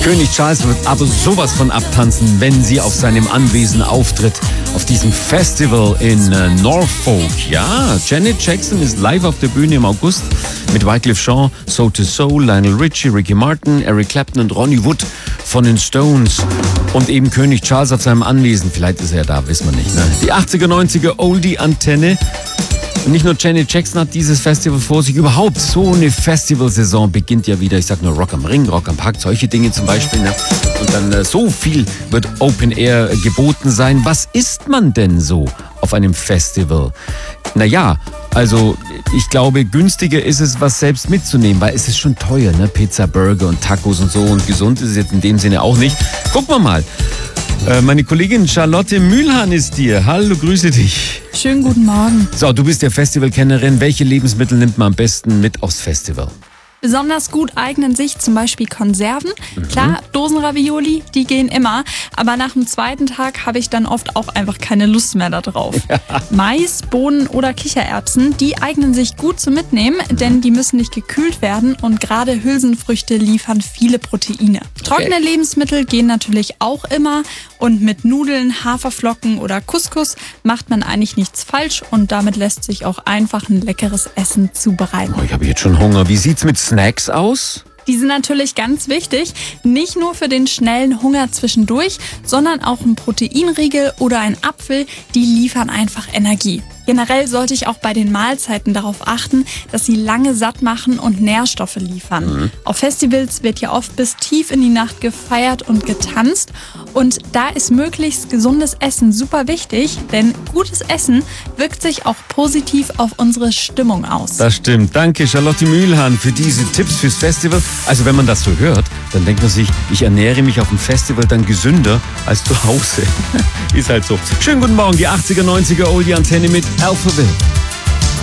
König Charles wird aber sowas von abtanzen, wenn sie auf seinem Anwesen auftritt, auf diesem Festival in Norfolk. Ja, Janet Jackson ist live auf der Bühne im August mit Wyclef Jean, Soul II Soul, Lionel Richie, Ricky Martin, Eric Clapton und Ronnie Wood von den Stones. Und eben König Charles auf seinem Anwesen. Vielleicht ist er ja da, wissen wir nicht. Ne? Die 80er, 90er Oldie-Antenne. Und nicht nur Janet Jackson hat dieses Festival vor sich. Überhaupt so eine Festivalsaison beginnt ja wieder. Ich sag nur Rock am Ring, Rock am Park, solche Dinge zum Beispiel. Ne? Und dann so viel wird Open Air geboten sein. Was isst man denn so auf einem Festival? Naja, also ich glaube, günstiger ist es, was selbst mitzunehmen, weil es ist schon teuer, ne? Pizza, Burger und Tacos und so. Und gesund ist es jetzt in dem Sinne auch nicht. Gucken wir mal. Meine Kollegin Charlotte Mühlhahn ist hier. Hallo, grüße dich. Schönen guten Morgen. So, du bist ja Festivalkennerin. Welche Lebensmittel nimmt man am besten mit aufs Festival? Besonders gut eignen sich zum Beispiel Konserven. Klar, Dosenravioli, die gehen immer. Aber nach dem zweiten Tag habe ich dann oft auch einfach keine Lust mehr darauf. Ja. Mais, Bohnen oder Kichererbsen, die eignen sich gut zum Mitnehmen, denn die müssen nicht gekühlt werden. Und gerade Hülsenfrüchte liefern viele Proteine. Trockene Lebensmittel gehen natürlich auch immer. Und mit Nudeln, Haferflocken oder Couscous macht man eigentlich nichts falsch. Und damit lässt sich auch einfach ein leckeres Essen zubereiten. Oh, ich habe jetzt schon Hunger. Wie sieht's mit Snacks aus? Die sind natürlich ganz wichtig, nicht nur für den schnellen Hunger zwischendurch, sondern auch ein Proteinriegel oder ein Apfel, die liefern einfach Energie. Generell sollte ich auch bei den Mahlzeiten darauf achten, dass sie lange satt machen und Nährstoffe liefern. Auf Festivals wird ja oft bis tief in die Nacht gefeiert und getanzt. Und da ist möglichst gesundes Essen super wichtig, denn gutes Essen wirkt sich auch positiv auf unsere Stimmung aus. Das stimmt. Danke, Charlotte Mühlhahn, für diese Tipps fürs Festival. Also wenn man das so hört, dann denkt man sich, ich ernähre mich auf dem Festival dann gesünder als zu Hause. Ist halt so. Schönen guten Morgen, die 80er, 90er Oldie-Antenne mit Alphaville.